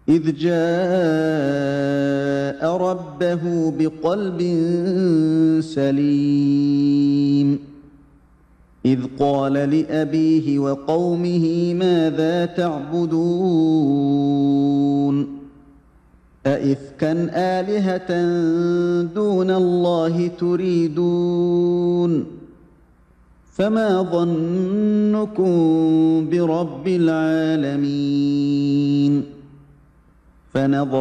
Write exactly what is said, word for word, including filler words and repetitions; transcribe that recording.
إذ جاء ربه بقلب سليم إذ قال لأبيه وقومه ماذا تعبدون أئفكا آلهة دون الله تريدون فما ظنكم برب العالمين فنظر